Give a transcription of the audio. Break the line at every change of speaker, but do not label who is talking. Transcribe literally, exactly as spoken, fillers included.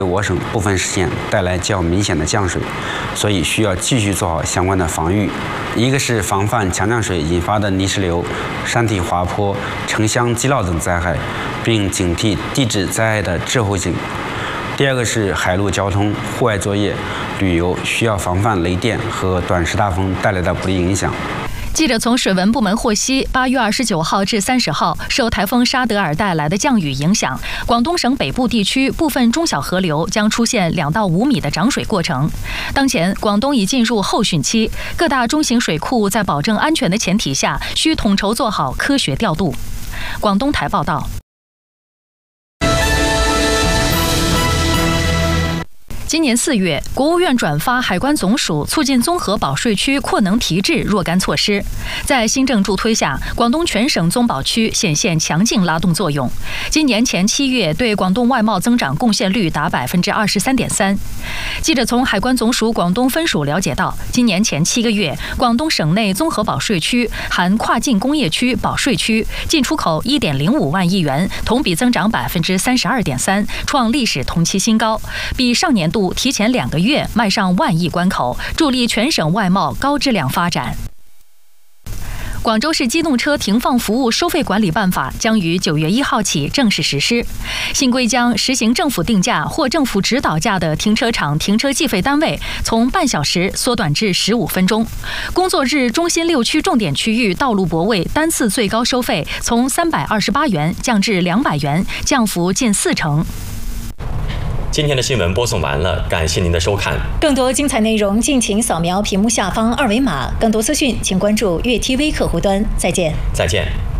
我省部分市县带来较明显的降水，所以需要继续做好相关的防御。一个是防范强降水引发的泥石流、山体滑坡、城乡积涝等灾害，并警惕地质灾害的滞后性。第二个是海陆交通、户外作业、旅游需要防范雷电和短时大风带来的不利影响。
记者从水文部门获悉，八月二十九号至三十号，受台风沙德尔带来的降雨影响，广东省北部地区部分中小河流将出现两到五米的涨水过程。当前，广东已进入后汛期，各大中型水库在保证安全的前提下，需统筹做好科学调度。广东台报道。今年四月，国务院转发海关总署促进综合保税区扩能提质若干措施，在新政助推下，广东全省综保区显现强劲拉动作用。今年前七月，对广东外贸增长贡献率达百分之二十三点三。记者从海关总署广东分署了解到，今年前七个月，广东省内综合保税区含跨境工业区保税区进出口一点零五万亿元，同比增长百分之三十二点三，创历史同期新高，比上年度提前两个月迈上万亿关口，助力全省外贸高质量发展。广州市机动车停放服务收费管理办法将于九月一号起正式实施。新规将实行政府定价或政府指导价的停车场停车计费单位从半小时缩短至十五分钟。工作日中心六区重点区域道路泊位单次最高收费从三百二十八元降至两百元，降幅近四成。
今天的新闻播送完了，感谢您的收看。
更多精彩内容，敬请扫描屏幕下方二维码。更多资讯，请关注粤 T V 客户端。再见。
再见。